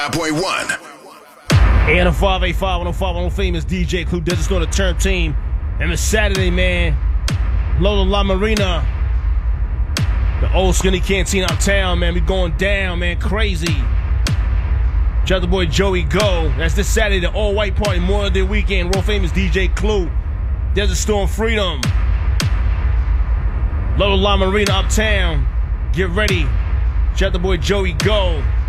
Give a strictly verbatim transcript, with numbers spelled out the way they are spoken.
five point one. eight oh five eight five one oh five one oh famous D J Clue Desert Storm, the Term Team. And it's Saturday, man. Lola La Marina. The old skinny canteen uptown, man. We going down, man. Crazy. Shout out the boy Joey Go. That's this Saturday, the all-white party, Memorial Day weekend. World famous D J Clue. Desert Storm Freedom. Lola La Marina uptown. Get ready. Shout out the boy Joey Go.